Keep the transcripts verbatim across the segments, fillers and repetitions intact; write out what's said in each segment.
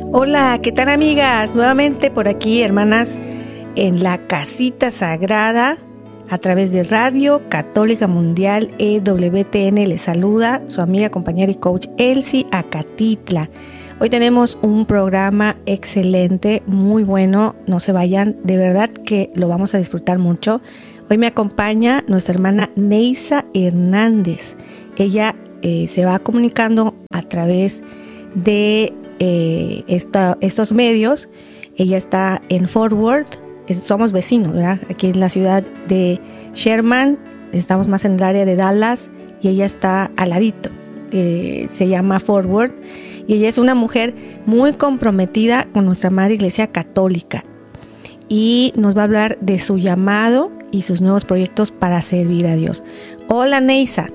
Hola, ¿qué tal amigas? Nuevamente por aquí, hermanas, en la Casita Sagrada, a través de Radio Católica Mundial E W T N. Les saluda su amiga, compañera y coach Elsie Acatitla. Hoy tenemos un programa excelente, muy bueno, no se vayan, de verdad que lo vamos a disfrutar mucho. Hoy me acompaña nuestra hermana Neisa Hernández. Ella eh, se va comunicando a través de eh, esta, estos medios. Ella está en Fort Worth, es, somos vecinos, ¿verdad? Aquí en la ciudad de Sherman, estamos más en el área de Dallas y ella está al ladito, eh, se llama Fort Worth, y ella es una mujer muy comprometida con nuestra Madre Iglesia Católica y nos va a hablar de su llamado y sus nuevos proyectos para servir a Dios. Hola, Neisa.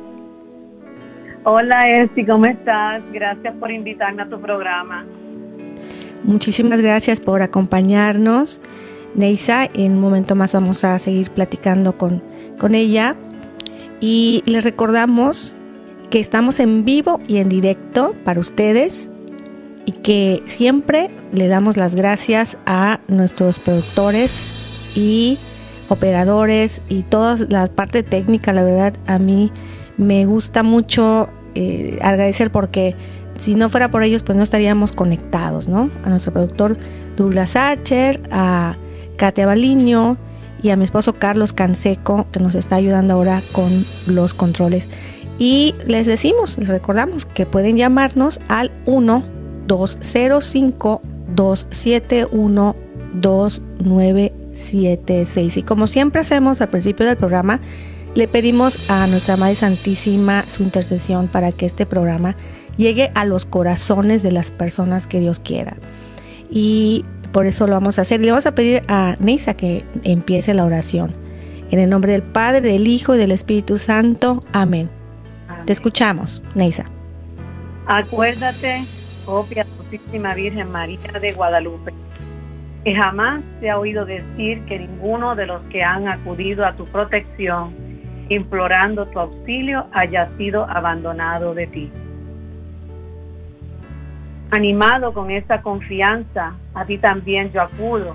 Hola, Elsie, ¿cómo estás? Gracias por invitarme a tu programa. Muchísimas gracias por acompañarnos, Neisa. En un momento más vamos a seguir platicando con, con ella. Y les recordamos que estamos en vivo y en directo para ustedes y que siempre le damos las gracias a nuestros productores y operadores y toda la parte técnica. La verdad, a mí me gusta mucho eh, agradecer, porque si no fuera por ellos, pues no estaríamos conectados, ¿no? A nuestro productor Douglas Archer, a Katia Baliño y a mi esposo Carlos Canseco, que nos está ayudando ahora con los controles. Y les decimos, les recordamos que pueden llamarnos al uno dos cero cinco dos siete uno dos nueve siete seis. Y como siempre hacemos al principio del programa, le pedimos a nuestra Madre Santísima su intercesión para que este programa llegue a los corazones de las personas que Dios quiera. Y por eso lo vamos a hacer. Le vamos a pedir a Neisa que empiece la oración. En el nombre del Padre, del Hijo y del Espíritu Santo. Amén. Amén. Te escuchamos, Neisa. Acuérdate, oh piadosísima Virgen María de Guadalupe, que jamás se ha oído decir que ninguno de los que han acudido a tu protección, implorando tu auxilio, haya sido abandonado de ti. Animado con esta confianza, a ti también yo acudo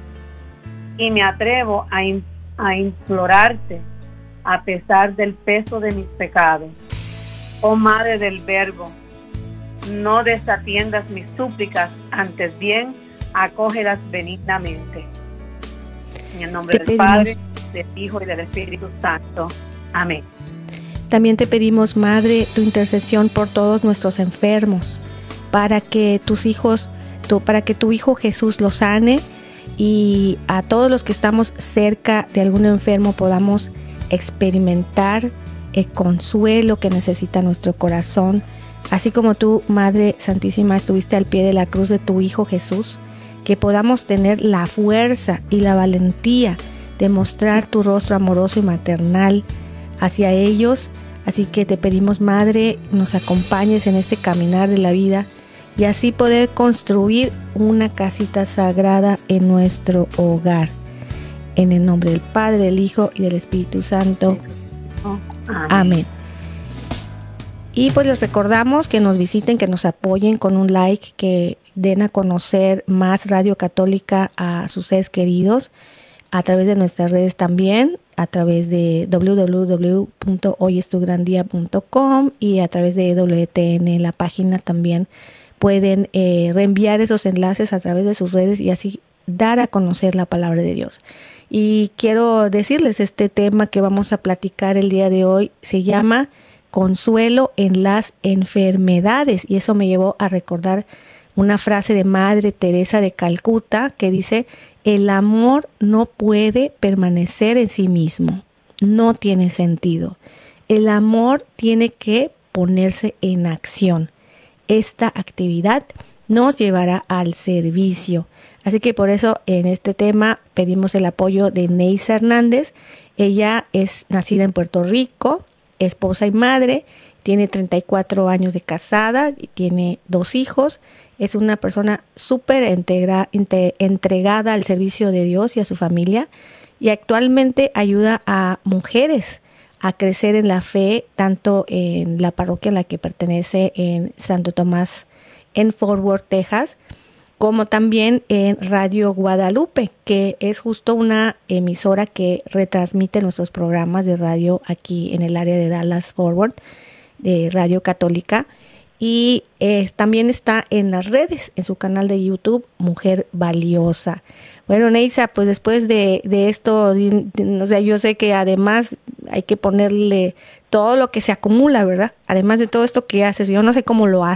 y me atrevo a, in, a implorarte a pesar del peso de mis pecados. Oh Madre del Verbo, no desatiendas mis súplicas, antes bien acógelas benignamente. En el nombre del Padre, del Hijo y del Espíritu Santo. Amén. También te pedimos, Madre, tu intercesión por todos nuestros enfermos, para que tus hijos, tu, para que tu Hijo Jesús los sane, y a todos los que estamos cerca de algún enfermo podamos experimentar el consuelo que necesita nuestro corazón, así como tú, Madre Santísima, estuviste al pie de la cruz de tu Hijo Jesús, que podamos tener la fuerza y la valentía de mostrar tu rostro amoroso y maternal hacia ellos. Así que te pedimos, Madre, nos acompañes en este caminar de la vida y así poder construir una casita sagrada en nuestro hogar. En el nombre del Padre, del Hijo y del Espíritu Santo. Amén. Amén. Y pues les recordamos que nos visiten, que nos apoyen con un like, que den a conocer más Radio Católica a sus seres queridos a través de nuestras redes también, a través de doble u doble u doble u punto hoy es tu gran día punto com y a través de E W T N, la página también. Pueden eh, reenviar esos enlaces a través de sus redes y así dar a conocer la palabra de Dios. Y quiero decirles, este tema que vamos a platicar el día de hoy se llama Consuelo en las enfermedades, y eso me llevó a recordar una frase de Madre Teresa de Calcuta que dice: el amor no puede permanecer en sí mismo, no tiene sentido. El amor tiene que ponerse en acción. Esta actividad nos llevará al servicio. Así que por eso en este tema pedimos el apoyo de Neisa Hernández. Ella es nacida en Puerto Rico, esposa y madre, tiene treinta y cuatro años de casada y tiene dos hijos. Es una persona súper entregada al servicio de Dios y a su familia, y actualmente ayuda a mujeres a crecer en la fe, tanto en la parroquia en la que pertenece en Santo Tomás, en Fort Worth, Texas, como también en Radio Guadalupe, que es justo una emisora que retransmite nuestros programas de radio aquí en el área de Dallas Forward, de Radio Católica. Y eh, también está en las redes, en su canal de YouTube, Mujer Valiosa. Bueno, Neisa, pues después de, de esto, de, de, o sea, yo sé que además hay que ponerle todo lo que se acumula, ¿verdad? Además de todo esto que haces, yo no sé cómo lo haces.